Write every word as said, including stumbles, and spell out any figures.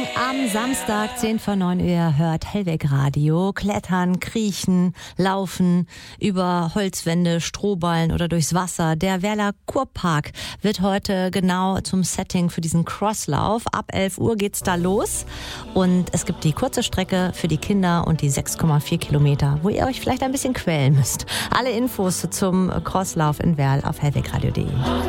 Am Samstag, zehn vor neun, ihr hört Hellweg Radio. Klettern, kriechen, laufen über Holzwände, Strohballen oder durchs Wasser. Der Werler Kurpark wird heute genau zum Setting für diesen Crosslauf. Ab elf Uhr geht's da los. Und es gibt die kurze Strecke für die Kinder und die sechs Komma vier Kilometer, wo ihr euch vielleicht ein bisschen quälen müsst. Alle Infos zum Crosslauf in Werl auf hellwegradio punkt de.